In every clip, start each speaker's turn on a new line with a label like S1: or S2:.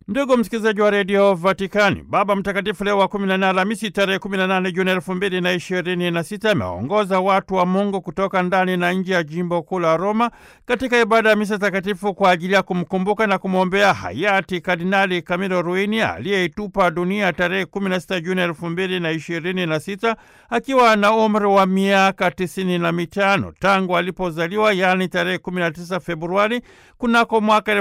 S1: Ndugu msikilizaji wa redio Vatikani, Baba Mtakatifu Leo wa 14 Alhamisi tarehe 18 Juni 2026 amewaongoza watu wa Mungu kutoka ndani na nje ya jimbo kuu la Roma katika ibada ya misa takatifu kwa ajili ya kumkumbuka na kumwombea hayati Kardinali Camillo Ruini aliyeitupa dunia tarehe 16 Juni 2026 akiwa na umri wa miaka 95 tangu alipozaliwa, yaani tarehe 19 Februari kunako mwaka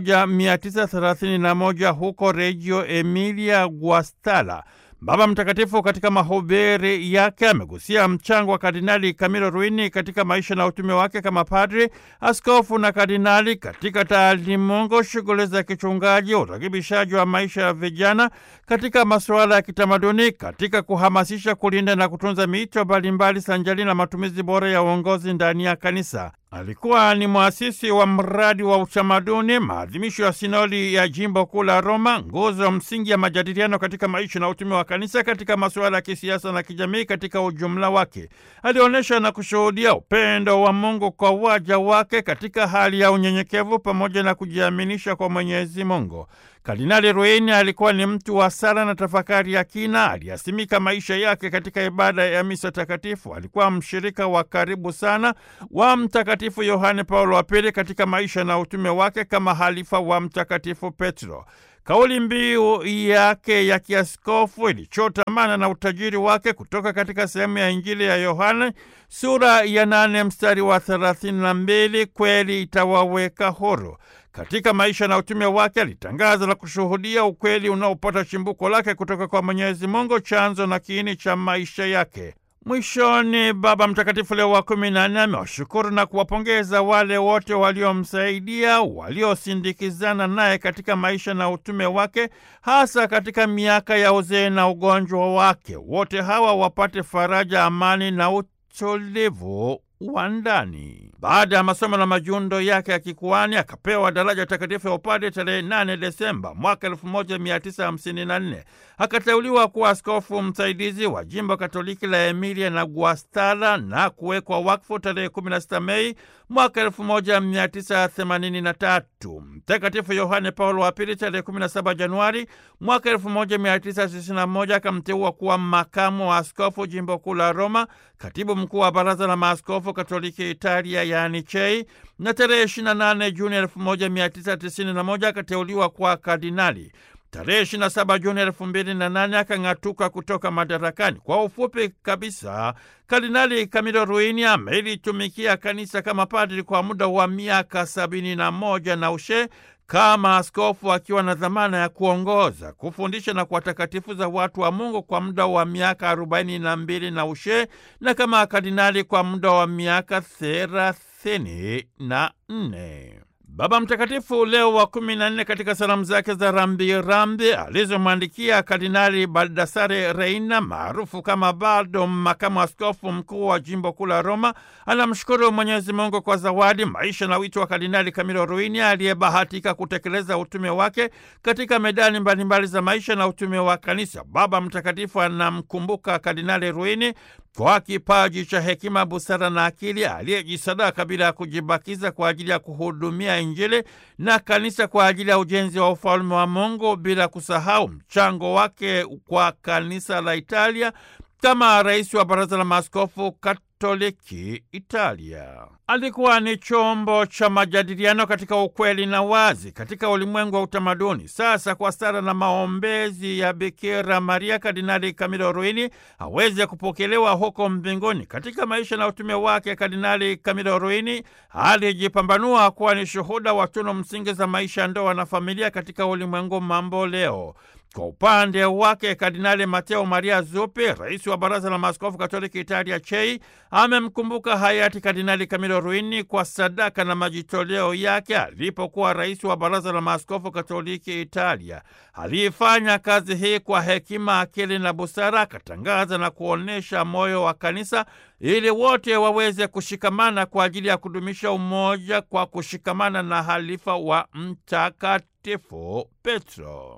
S1: 1931 huko Reggio Emilia Guastalla. Baba Mtakatifu katika mahubiri yake amegusia mchango wa Kardinali Camillo Ruini katika maisha na utume wake kama padri, askofu na kardinali katika taalimungu, shughuli za kichungaji, urekebishaji wa maisha ya vijana, katika masuala ya kitamaduni, katika kuhamasisha, kulinda na kutunza miito mbalimbali sanjali na matumizi bora ya uongozi ndani ya kanisa. Alikuwa ni mwasisi wa mradi wa utamaduni, maadhimisho ya sinodi ya jimbo kuu la Roma, nguzo msingi ya majadiliano katika maisha na utume wa kanisa katika masuala ya kisiasa na kijamii katika ujumla wake. Alionyesha na kushuhudia upendo wa Mungu kwa waja wake katika hali ya unyenyekevu pamoja na kujiaminisha kwa Mwenyezi Mungu. Kardinali Ruini alikuwa ni mtu wa sala na tafakari ya kina. Aliyasimika maisha yake katika ibada ya misa takatifu. Alikuwa mshirika wa karibu sana wa Mtakatifu Yohane Paulo wa Pili katika maisha na utume wake kama halifa wa Mtakatifu Petro. Kauli mbiu yake ya kiaskofu ilichotamana na utajiri wake kutoka katika sehemu ya Injili ya Yohane sura ya 8 mstari wa 32, kweli itawaweka huru. Katika maisha na utume wake alitangaza na kushuhudia ukweli unaopata chimbuko lake kutoka kwa Mwenyezi Mungu, chanzo na kiini cha maisha yake. Mwishoni, Baba Mtakatifu Leo wa 14 amewashukuru na kuwapongeza wale wote waliomsaidia, waliosindikizana naye katika maisha na utume wake, hasa katika miaka ya uzee na ugonjwa wake. Wote hawa wapate faraja, amani na utulivu wa ndani. Baada ya masomo na majundo yake ya kikuani, akapewa daraja takatifu ya upadre tarehe 8 Desemba mwaka 1954. Akateuliwa kuwa askofu msaidizi wa jimbo Katoliki la Emilia na Guastalla na kuwekwa wakfu tarehe 16 Mei mwaka 1983. Mtakatifu Yohane Paulo wa Pili tarehe 17 Januari mwaka 1991 akamteua kuwa makamu wa askofu jimbo kuu la Roma, katibu mkuu wa Baraza la Maaskofu Katoliki Italia, yaani CHEI, na tarehe 28 Juni 1991 akateuliwa kwa kardinali. Tarehe 27 Juni 2008 akang'atuka kutoka madarakani. Kwa ufupi kabisa, Kardinali Camillo Ruini amelitumikia kanisa kama padri kwa muda wa miaka 71 na ushe, kama askofu akiwa na dhamana ya kuongoza, kufundisha na kuwatakatifuza watu wa Mungu kwa muda wa miaka 42 na ushe, na kama kardinali kwa muda wa miaka 34. Baba Mtakatifu Leo wa 14 katika salamu zake za rambirambi alizomwandikia Kardinali Baldassare Reina maarufu kama Baldo, makamu askofu mkuu wa jimbo kuu la Roma, anamshukuru Mwenyezi Mungu kwa zawadi, maisha na wito wa Kardinali Camillo Ruini aliyebahatika kutekeleza utume wake katika medani mbalimbali za maisha na utume wa kanisa. Baba Mtakatifu anamkumbuka Kardinali Ruini kwa kipaji cha hekima, busara na akili, aliyejisadaka bila ya kujibakiza kwa ajili ya kuhudumia Injili na kanisa kwa ajili ya ujenzi wa ufalme wa Mungu, bila kusahau mchango wake kwa kanisa la Italia kama rais wa Baraza la Maaskofu Katoliki Italia. Alikuwa ni chombo cha majadiliano katika ukweli na wazi katika ulimwengu wa utamaduni. Sasa kwa sala na maombezi ya Bikira Maria, Kardinali Camillo Ruini aweze kupokelewa huko mbinguni. Katika maisha na utume wake, Kardinali Camillo Ruini alijipambanua kuwa ni shuhuda wa tunu msingi za maisha, ndoa na familia katika ulimwengu mambo leo. Kwa upande wake, Kardinali Matteo Maria Zuppi, rais wa Baraza la Maaskofu Katoliki Italia CHEI, amemkumbuka hayati Kardinali Camillo Ruini kwa sadaka na majitoleo yake alipokuwa rais wa Baraza la Maaskofu Katoliki Italia. Alifanya kazi hii kwa hekima, akili na busara, akatangaza na kuonesha moyo wa kanisa ili wote waweze kushikamana kwa ajili ya kudumisha umoja kwa kushikamana na halifa wa Mtakatifu Petro.